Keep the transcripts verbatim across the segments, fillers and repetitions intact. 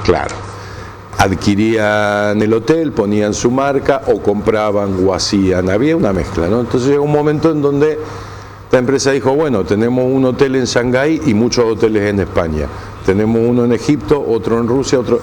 Claro. Adquirían el hotel, ponían su marca o compraban o hacían, había una mezcla, ¿no? Entonces llegó un momento en donde la empresa dijo, bueno, tenemos un hotel en Shanghái y muchos hoteles en España, tenemos uno en Egipto, otro en Rusia, otro,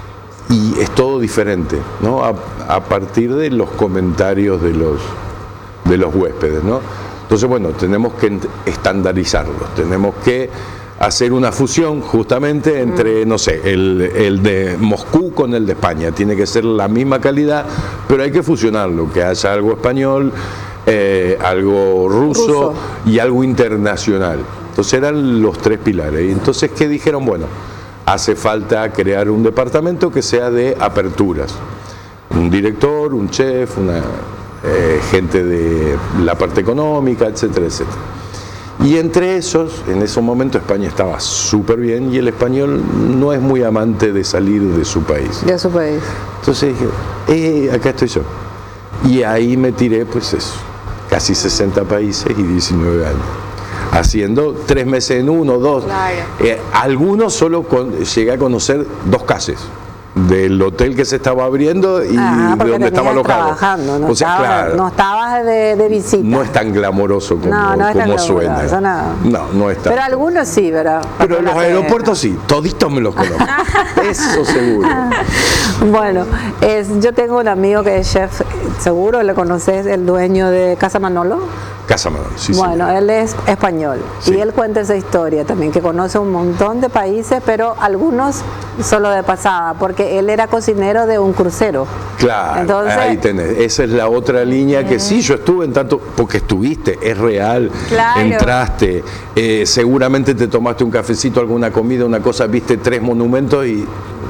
y es todo diferente, ¿no? A, a partir de los comentarios de los, de los huéspedes, ¿no? Entonces, bueno, tenemos que estandarizarlos, tenemos que hacer una fusión justamente entre, no sé, el, el de Moscú con el de España. Tiene que ser la misma calidad, pero hay que fusionarlo, que haya algo español, eh, algo ruso, ruso y algo internacional. Entonces eran los tres pilares. Y entonces, ¿qué dijeron? Bueno, hace falta crear un departamento que sea de aperturas. Un director, un chef, una eh, gente de la parte económica, etcétera, etcétera. Y entre esos, en ese momento España estaba súper bien y el español no es muy amante de salir de su país. De su país. Entonces dije, eh, acá estoy yo. Y ahí me tiré, pues eso, casi sesenta países y diecinueve años. Haciendo tres meses en uno, dos. Claro. Eh, algunos solo con, llegué a conocer dos casas del hotel que se estaba abriendo y ah, de donde estaba alojado. Trabajando, no, o sea, estabas, claro, no estabas de, de visita. No es tan glamoroso como, no, no es como tan suena. No. no, no es tan. Pero algunos sí, ¿verdad? Pero en los aeropuertos sí, toditos me los conozco. Eso seguro. Bueno, es, yo tengo un amigo que es chef, seguro le conoces, el dueño de Casa Manolo. Casa Manolo, sí. Bueno, sí. Él es español sí. Y él cuenta esa historia también, que conoce un montón de países, pero algunos solo de pasada, porque él era cocinero de un crucero. Claro, entonces, ahí tenés. Esa es la otra línea que sí, yo estuve en tanto, porque estuviste, es real, claro. Entraste, eh, seguramente te tomaste un cafecito, alguna comida, una cosa, viste tres monumentos y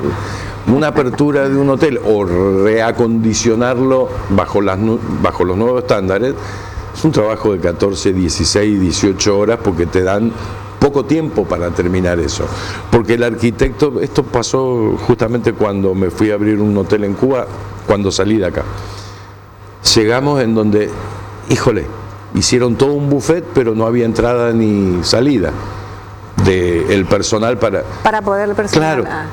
una apertura de un hotel o reacondicionarlo bajo, las, bajo los nuevos estándares. Es un trabajo de catorce, dieciséis, dieciocho horas porque te dan poco tiempo para terminar eso. Porque el arquitecto, esto pasó justamente cuando me fui a abrir un hotel en Cuba, cuando salí de acá. Llegamos en donde, híjole, hicieron todo un buffet, pero no había entrada ni salida del personal para... Para poder el personal. Claro.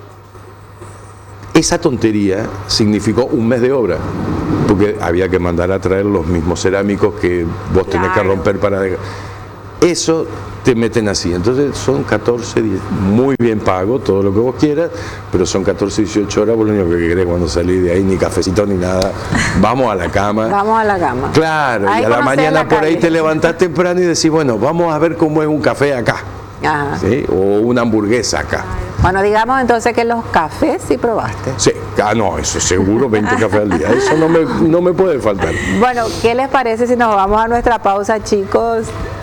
Esa tontería significó un mes de obra, porque había que mandar a traer los mismos cerámicos que vos claro. tenés que romper para... Eso te meten así, entonces son catorce, diez, muy bien pago, todo lo que vos quieras, pero son catorce, dieciocho horas, vos lo único que querés cuando salís de ahí, ni cafecito ni nada, vamos a la cama. Vamos a la cama. Claro, ahí y a la mañana la por ahí te levantás temprano y decís, bueno, vamos a ver cómo es un café acá. Ajá. ¿Sí? O una hamburguesa acá. Bueno, digamos entonces que los cafés sí probaste. Sí, ah, no, eso seguro, veinte cafés al día, eso no me, no me puede faltar. Bueno, ¿qué les parece si nos vamos a nuestra pausa, chicos?